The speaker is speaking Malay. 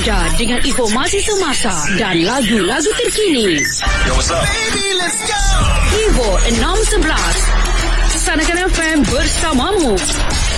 anda dengan informasi semasa dan lagu-lagu terkini. Yo, what's up? Baby, let's go! Evo 611 Sanakan FM bersamamu.